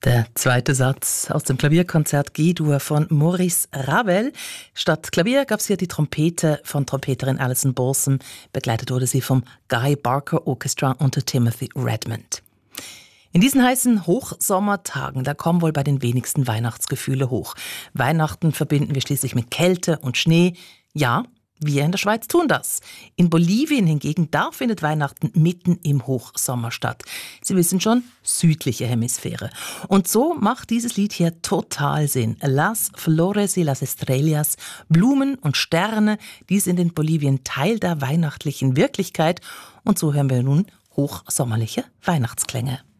Der zweite Satz aus dem Klavierkonzert G-Dur von Maurice Ravel. Statt Klavier gab es hier die Trompete von Trompeterin Alison Balsam. Begleitet wurde sie vom Guy Barker Orchestra unter Timothy Redmond. In diesen heißen Hochsommertagen, da kommen wohl bei den wenigsten Weihnachtsgefühle hoch. Weihnachten verbinden wir schließlich mit Kälte und Schnee. Ja, wir in der Schweiz tun das. In Bolivien hingegen, da findet Weihnachten mitten im Hochsommer statt. Sie wissen schon, südliche Hemisphäre. Und so macht dieses Lied hier total Sinn. Las Flores y las Estrellas, Blumen und Sterne, die sind in Bolivien Teil der weihnachtlichen Wirklichkeit. Und so hören wir nun hochsommerliche Weihnachtsklänge.